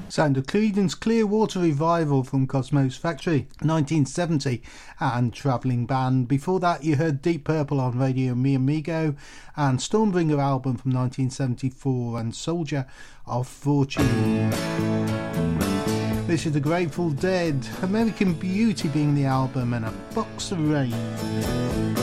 Sound of Creedence Clearwater Revival from Cosmo's Factory, 1970, and Travelling Band. Before that you heard Deep Purple on Radio Mi Amigo, and Stormbringer album from 1974, and Soldier of Fortune. This is the Grateful Dead, American Beauty being the album, and A Box of Rain.